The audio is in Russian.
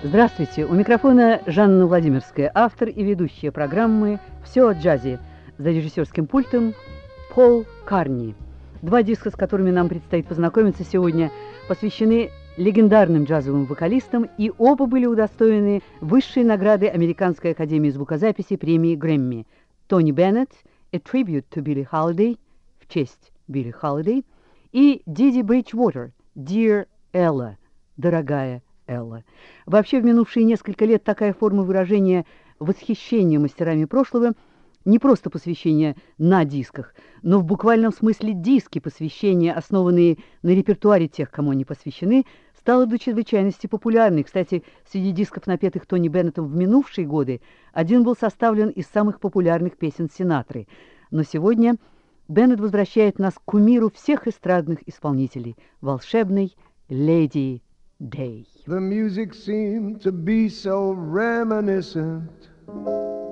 Здравствуйте, у микрофона Жанна Владимирская, автор и ведущая программы «Все о джазе», за режиссерским пультом Пол Карни. Два диска, с которыми нам предстоит познакомиться сегодня, посвящены легендарным джазовым вокалистам, и оба были удостоены высшей награды Американской академии звукозаписи премии Грэмми. Тони Беннет, «A Tribute to Billie Holiday», в честь Билли Холидей, и Диди Бриджвотер, «Dear Ella», «Дорогая Элла». Вообще, в минувшие несколько лет такая форма выражения восхищения мастерами прошлого, не просто посвящение на дисках, но в буквальном смысле диски посвящения, основанные на репертуаре тех, кому они посвящены, стала до чрезвычайности популярной. Кстати, среди дисков, напетых Тони Беннетом в минувшие годы, один был составлен из самых популярных песен Синатры. Но сегодня Беннет возвращает нас к кумиру всех эстрадных исполнителей, волшебной леди Day. The music seemed to be so reminiscent